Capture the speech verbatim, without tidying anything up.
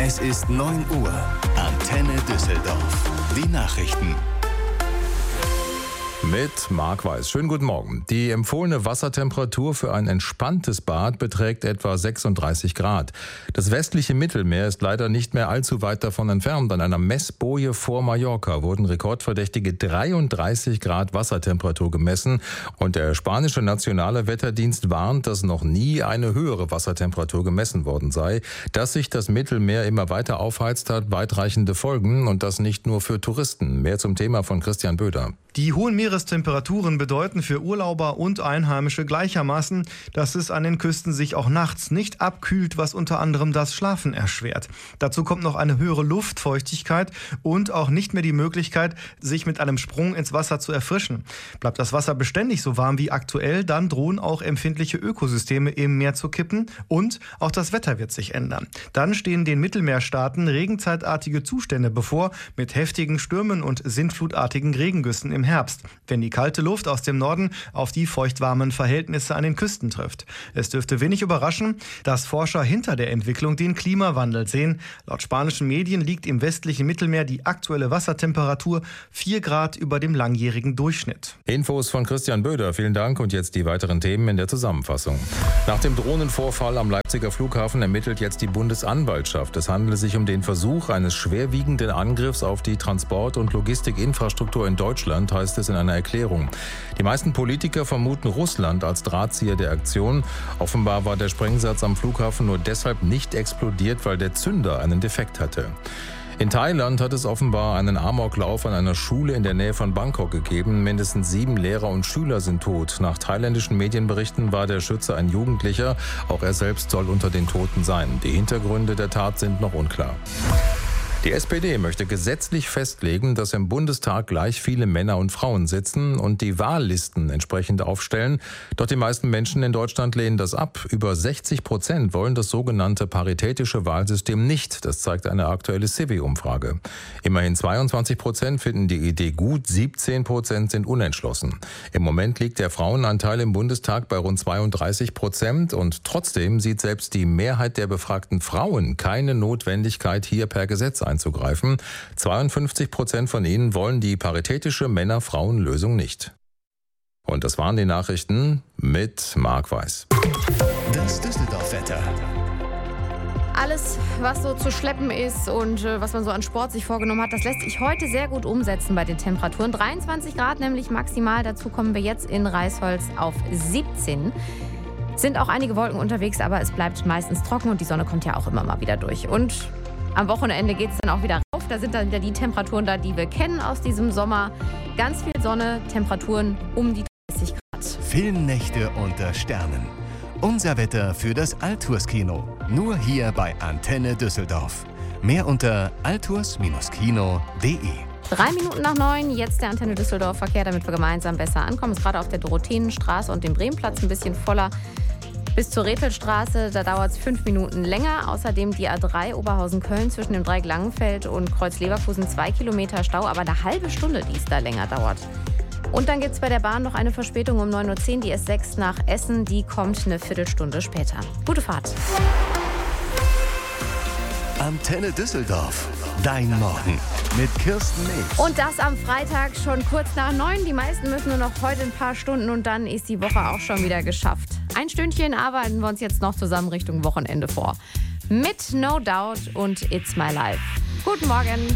Es ist neun Uhr. Antenne Düsseldorf. Die Nachrichten. Mit Marc Weiß. Schönen guten Morgen. Die empfohlene Wassertemperatur für ein entspanntes Bad beträgt etwa sechsunddreißig Grad. Das westliche Mittelmeer ist leider nicht mehr allzu weit davon entfernt. An einer Messboje vor Mallorca wurden rekordverdächtige dreiunddreißig Grad Wassertemperatur gemessen. Und der spanische Nationale Wetterdienst warnt, dass noch nie eine höhere Wassertemperatur gemessen worden sei. Dass sich das Mittelmeer immer weiter aufheizt, hat weitreichende Folgen. Und das nicht nur für Touristen. Mehr zum Thema von Christian Böder. Die hohen Meerestemperaturen bedeuten für Urlauber und Einheimische gleichermaßen, dass es an den Küsten sich auch nachts nicht abkühlt, was unter anderem das Schlafen erschwert. Dazu kommt noch eine höhere Luftfeuchtigkeit und auch nicht mehr die Möglichkeit, sich mit einem Sprung ins Wasser zu erfrischen. Bleibt das Wasser beständig so warm wie aktuell, dann drohen auch empfindliche Ökosysteme im Meer zu kippen und auch das Wetter wird sich ändern. Dann stehen den Mittelmeerstaaten regenzeitartige Zustände bevor mit heftigen Stürmen und sintflutartigen Regengüssen im Herbst, wenn die kalte Luft aus dem Norden auf die feuchtwarmen Verhältnisse an den Küsten trifft. Es dürfte wenig überraschen, dass Forscher hinter der Entwicklung den Klimawandel sehen. Laut spanischen Medien liegt im westlichen Mittelmeer die aktuelle Wassertemperatur vier Grad über dem langjährigen Durchschnitt. Infos von Christian Böder, vielen Dank. Und jetzt die weiteren Themen in der Zusammenfassung. Nach dem Drohnenvorfall am Leipziger Flughafen ermittelt jetzt die Bundesanwaltschaft. Es handelt sich um den Versuch eines schwerwiegenden Angriffs auf die Transport- und Logistikinfrastruktur in Deutschland, heißt es in einer Erklärung. Die meisten Politiker vermuten Russland als Drahtzieher der Aktion. Offenbar war der Sprengsatz am Flughafen nur deshalb nicht explodiert, weil der Zünder einen Defekt hatte. In Thailand hat es offenbar einen Amoklauf an einer Schule in der Nähe von Bangkok gegeben. Mindestens sieben Lehrer und Schüler sind tot. Nach thailändischen Medienberichten war der Schütze ein Jugendlicher. Auch er selbst soll unter den Toten sein. Die Hintergründe der Tat sind noch unklar. Die S P D möchte gesetzlich festlegen, dass im Bundestag gleich viele Männer und Frauen sitzen und die Wahllisten entsprechend aufstellen. Doch die meisten Menschen in Deutschland lehnen das ab. Über sechzig Prozent wollen das sogenannte paritätische Wahlsystem nicht. Das zeigt eine aktuelle Civi-Umfrage. Immerhin zweiundzwanzig Prozent finden die Idee gut, siebzehn Prozent sind unentschlossen. Im Moment liegt der Frauenanteil im Bundestag bei rund zweiunddreißig Prozent und trotzdem sieht selbst die Mehrheit der befragten Frauen keine Notwendigkeit, hier per Gesetz einzugreifen. zweiundfünfzig Prozent von ihnen wollen die paritätische Männer-Frauen-Lösung nicht. Und das waren die Nachrichten mit Marc Weiß. Das Düsseldorf-Wetter. Alles, was so zu schleppen ist und äh, was man so an Sport sich vorgenommen hat, das lässt sich heute sehr gut umsetzen bei den Temperaturen. dreiundzwanzig Grad nämlich maximal. Dazu kommen wir jetzt in Reisholz auf siebzehn. Sind auch einige Wolken unterwegs, aber es bleibt meistens trocken und die Sonne kommt ja auch immer mal wieder durch. Und am Wochenende geht es dann auch wieder rauf. Da sind dann wieder die Temperaturen da, die wir kennen aus diesem Sommer. Ganz viel Sonne, Temperaturen um die dreißig Grad. Filmnächte unter Sternen. Unser Wetter für das Alturs-Kino. Nur hier bei Antenne Düsseldorf. Mehr unter alturs Kino punkt de. Drei Minuten nach neun, jetzt der Antenne Düsseldorf Verkehr, damit wir gemeinsam besser ankommen. Ist gerade auf der Dorotheenenstraße und dem Bremplatz ein bisschen voller. Bis zur Repelstraße, da dauert es fünf Minuten länger. Außerdem die A drei Oberhausen-Köln zwischen dem Dreieck Langenfeld und Kreuz Leverkusen zwei Kilometer Stau, aber eine halbe Stunde, die es da länger dauert. Und dann gibt es bei der Bahn noch eine Verspätung um neun Uhr zehn, die S sechs nach Essen, die kommt eine Viertelstunde später. Gute Fahrt. Antenne Düsseldorf. Dein Morgen mit Kirsten Milch. Und das am Freitag schon kurz nach neun. Die meisten müssen nur noch heute ein paar Stunden und dann ist die Woche auch schon wieder geschafft. Ein Stündchen arbeiten wir uns jetzt noch zusammen Richtung Wochenende vor. Mit No Doubt und It's My Life. Guten Morgen.